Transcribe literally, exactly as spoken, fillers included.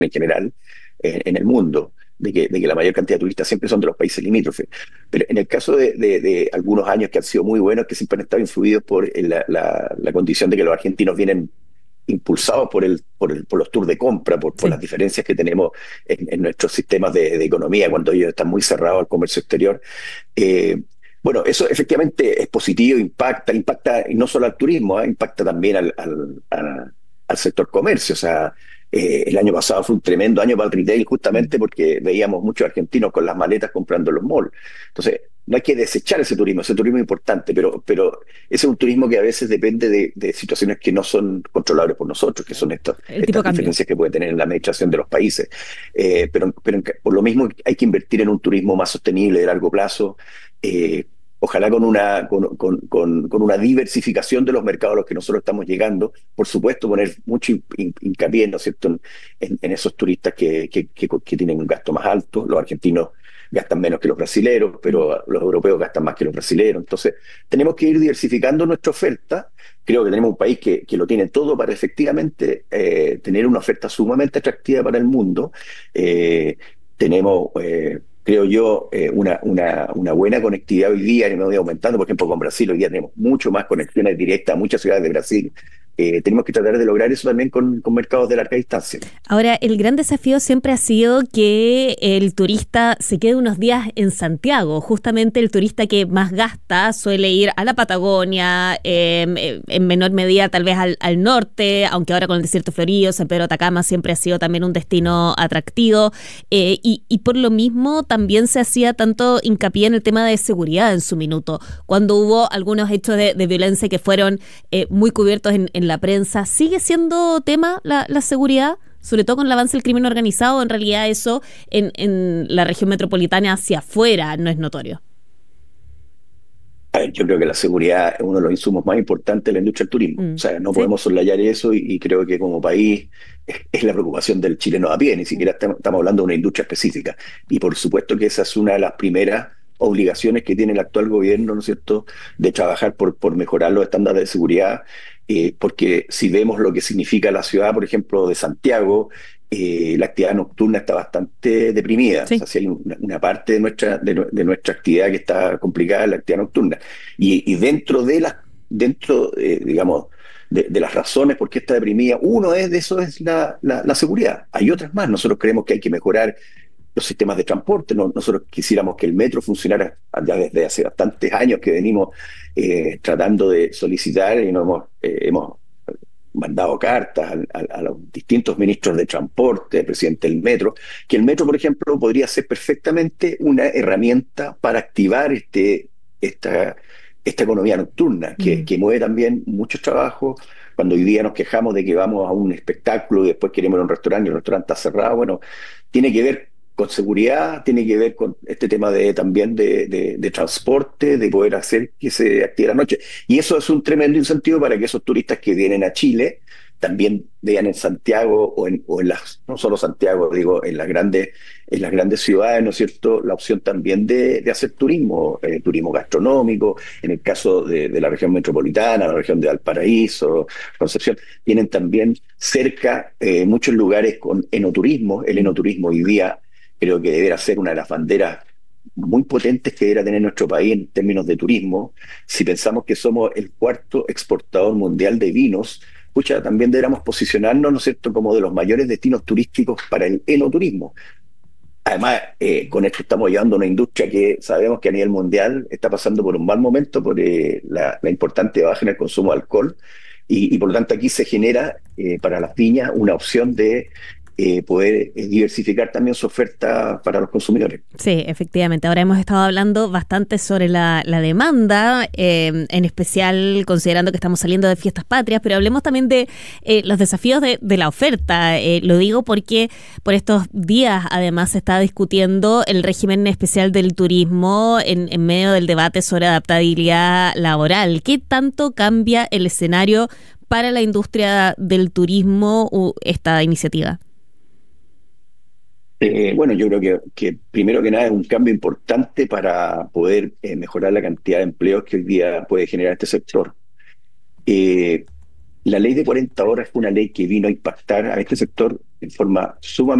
en general eh, en el mundo, de que, de que la mayor cantidad de turistas siempre son de los países limítrofes. Pero en el caso de, de, de algunos años que han sido muy buenos, que siempre han estado influidos por eh, la, la, la condición de que los argentinos vienen impulsados por, el, por, el, por los tours de compra, por, por Sí. las diferencias que tenemos en, en nuestros sistemas de, de economía, cuando ellos están muy cerrados al comercio exterior. Eh, bueno, eso efectivamente es positivo, impacta, impacta y no solo al turismo, ¿eh? Impacta también al, al, al, al sector comercio. O sea, eh, el año pasado fue un tremendo año para el retail Mm. justamente porque veíamos muchos argentinos con las maletas comprando en los malls. Entonces, no hay que desechar ese turismo, ese turismo es importante, pero, pero ese es un turismo que a veces depende de, de situaciones que no son controlables por nosotros, que son estas, El tipo estas de cambio. diferencias que puede tener en la administración de los países. Eh, pero, pero por lo mismo hay que invertir en un turismo más sostenible de largo plazo, eh, ojalá con una, con, con, con, con una diversificación de los mercados a los que nosotros estamos llegando. Por supuesto, poner mucho hin- hincapié, ¿no es cierto?, en, en- en esos turistas que, que, que- que tienen un gasto más alto. Los argentinos gastan menos que los brasileros, Mm. pero los europeos gastan más que los brasileros. Entonces, tenemos que ir diversificando nuestra oferta. Creo que tenemos un país que, que lo tiene todo para efectivamente eh, tener una oferta sumamente atractiva para el mundo. Eh, tenemos, eh, creo yo, eh, una, una, una buena conectividad hoy día, y me voy aumentando, por ejemplo, con Brasil. Hoy día tenemos mucho más conexiones directas a muchas ciudades de Brasil. Eh, tenemos que tratar de lograr eso también con, con mercados de larga distancia. Ahora, el gran desafío siempre ha sido que el turista se quede unos días en Santiago. Justamente el turista que más gasta suele ir a la Patagonia, eh, en menor medida tal vez al, al norte, aunque ahora con el desierto florido, San Pedro de Atacama siempre ha sido también un destino atractivo. Eh, y, y por lo mismo también se hacía tanto hincapié en el tema de seguridad en su minuto. Cuando hubo algunos hechos de, de violencia que fueron eh, muy cubiertos en, en la prensa, ¿sigue siendo tema la, la seguridad? Sobre todo con el avance del crimen organizado, en realidad eso en, en la región metropolitana hacia afuera no es notorio. A ver, yo creo que la seguridad es uno de los insumos más importantes de la industria del turismo. O Mm, sea, no sí, podemos soslayar eso y, y creo que como país es, es la preocupación del chileno a pie, ni siquiera estamos, estamos hablando de una industria específica. Y por supuesto que esa es una de las primeras obligaciones que tiene el actual gobierno, ¿no es cierto?, de trabajar por, por mejorar los estándares de seguridad, eh, porque si vemos lo que significa la ciudad, por ejemplo, de Santiago, eh, la actividad nocturna está bastante deprimida. O sí. sea, si hay una, una parte de nuestra, de, de nuestra actividad que está complicada es la actividad nocturna. Y, y dentro de las, dentro, eh, digamos, de, de, las razones por qué está deprimida, uno es de eso es la, la, la, seguridad. Hay otras más. Nosotros creemos que hay que mejorar los sistemas de transporte. No, nosotros quisiéramos que el metro funcionara ya desde hace bastantes años que venimos eh, tratando de solicitar y no hemos, eh, hemos mandado cartas a, a, a, los distintos ministros de transporte, al presidente del metro, que el metro, por ejemplo, podría ser perfectamente una herramienta para activar este, esta, esta economía nocturna, que, Mm. que mueve también muchos trabajos. Cuando hoy día nos quejamos de que vamos a un espectáculo y después queremos ir a un restaurante y el restaurante está cerrado, bueno, tiene que ver con seguridad, tiene que ver con este tema de también de, de, de transporte, de poder hacer que se active la noche. Y eso es un tremendo incentivo para que esos turistas que vienen a Chile también vean en Santiago o en, o en las, no solo Santiago, digo, en las grandes, en las grandes ciudades, ¿no es cierto?, la opción también de, de hacer turismo, eh, turismo gastronómico, en el caso de, de la región metropolitana, la región de Valparaíso, Concepción, tienen también cerca eh, muchos lugares con enoturismo. El Mm. enoturismo hoy día creo que deberá ser una de las banderas muy potentes que deberá tener nuestro país en términos de turismo. Si pensamos que somos el cuarto exportador mundial de vinos, pucha, también deberíamos posicionarnos, ¿no es cierto?, como de los mayores destinos turísticos para el enoturismo. Además, eh, con esto estamos llevando a una industria que sabemos que a nivel mundial está pasando por un mal momento por eh, la, la importante baja en el consumo de alcohol y, y por lo tanto aquí se genera eh, para las viñas una opción de eh, poder eh, diversificar también su oferta para los consumidores. Sí, efectivamente. Ahora hemos estado hablando bastante sobre la, la demanda, eh, en especial considerando que estamos saliendo de fiestas patrias, pero hablemos también de eh, los desafíos de, de la oferta. Eh, lo digo porque por estos días además se está discutiendo el régimen especial del turismo en, en medio del debate sobre adaptabilidad laboral. ¿Qué tanto cambia el escenario para la industria del turismo uh, esta iniciativa? Eh, bueno, yo creo que, que primero que nada es un cambio importante para poder eh, mejorar la cantidad de empleos que hoy día puede generar este sector. Eh, La ley de cuarenta horas fue una ley que vino a impactar a este sector en forma sumamente